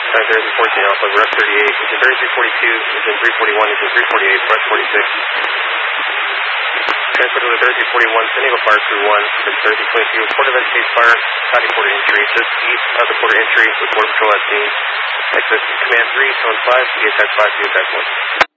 Thursday 14 Alpha, rep 38, engine Thursday 42, engine 341, engine 348, brush 46. Transfer to the Thursday 41, San Diego Fire Crew 1, from Thursday 22, report event case fire, Scotty Porter entry, just east of the Porter entry, with Border Patrol at scene. Access Command 3, Zone 5, CHX 5, CHX 1.